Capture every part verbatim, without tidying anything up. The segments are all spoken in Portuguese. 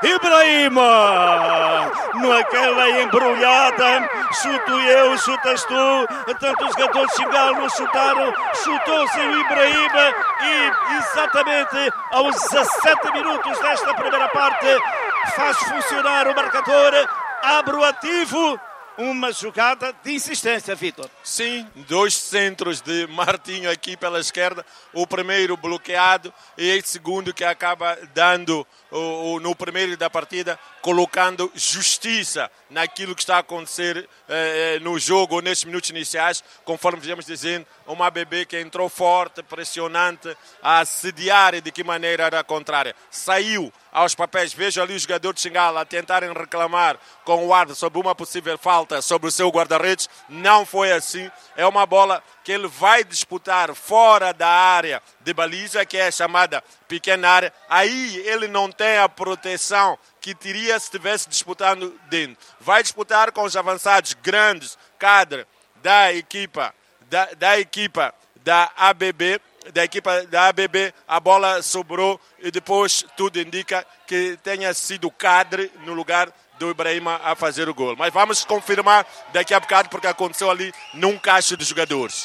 Ibrahima! Naquela embrulhada, chuto eu, chutas tu, tanto os jogadores de Xingal não chutaram, chutou-se o Ibrahima e exatamente aos dezassete minutos desta primeira parte faz funcionar o marcador, abre o ativo. Uma jogada de insistência, Vitor. Sim, dois centros de Martinho aqui pela esquerda. O primeiro bloqueado e o segundo que acaba dando o, o, no primeiro da partida, colocando justiça naquilo que está a acontecer eh, no jogo ou nestes minutos iniciais, conforme viemos dizendo, uma A B B que entrou forte, pressionante, a assediar e de que maneira era contrária. Saiu aos papéis, vejo ali os jogadores de Xingala a tentarem reclamar com o árbitro sobre uma possível falta sobre o seu guarda-redes. Não foi assim, é uma bola que ele vai disputar fora da área de baliza, que é a chamada pequena área. Aí ele não tem a proteção que teria se estivesse disputando dentro. Vai disputar com os avançados grandes, cadre da equipa da, da equipa da A B B, da equipa da A B B, a bola sobrou e depois tudo indica que tenha sido o cadre no lugar do Ibrahima a fazer o gol. Mas vamos confirmar daqui a bocado porque aconteceu ali num cacho de jogadores.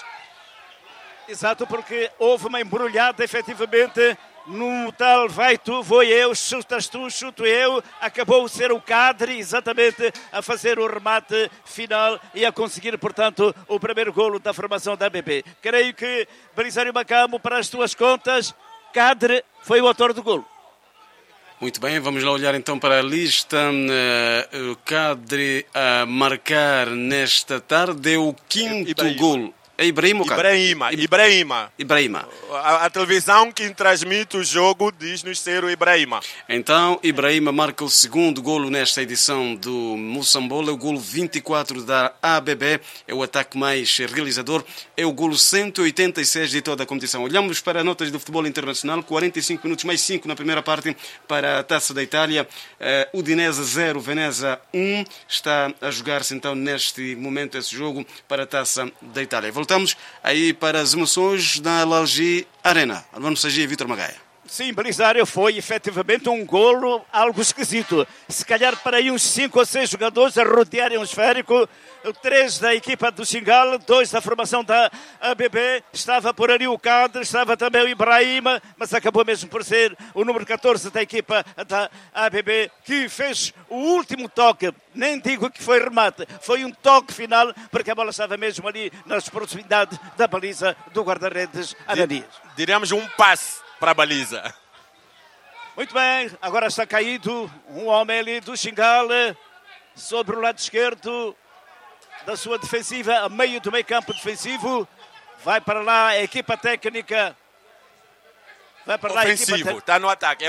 Exato, porque houve uma embrulhada efetivamente no tal vai tu, vou eu, chutas tu, chuto eu, acabou de ser o cadre exatamente a fazer o remate final e a conseguir, portanto, o primeiro golo da formação da A B B. Creio que, Belisário Macamo, para as tuas contas, cadre foi o autor do golo. Muito bem, vamos lá olhar então para a lista. Uh, o cadre a marcar nesta tarde é o quinto Ibrahima. golo. É Ibrahima, cara? Ibrahima, Ibrahima. Ibrahima. A, a televisão que transmite o jogo diz-nos ser o Ibrahima. Então, Ibrahima marca o segundo golo nesta edição do Moçambola, o golo vinte e quatro da A B B, é o ataque mais realizador, é o golo cento e oitenta e seis de toda a competição. Olhamos para notas do futebol internacional, quarenta e cinco minutos mais cinco na primeira parte para a Taça da Itália, uh, Udinese zero, Veneza um, está a jogar-se então neste momento esse jogo para a Taça da Itália. Voltamos aí para as emoções da Lalgi Arena. Alvano Sagi e Vítor Magaia. Sim, Belisário, foi efetivamente um golo algo esquisito. Se calhar para aí uns cinco ou seis jogadores a rodearem o esférico, três da equipa do Xingal, dois da formação da A B B, estava por ali o Cadre, estava também o Ibrahima, mas acabou mesmo por ser o número catorze da equipa da A B B, que fez o último toque, nem digo que foi remate, foi um toque final, porque a bola estava mesmo ali nas proximidades da baliza do guarda-redes Ananias. Diremos um passe para a baliza. Muito bem, agora está caído um homem ali do Xingal sobre o lado esquerdo da sua defensiva, a meio do meio campo defensivo. Vai para lá a equipa técnica. Vai para lá a equipa Ofensivo, técnica. está no ataque.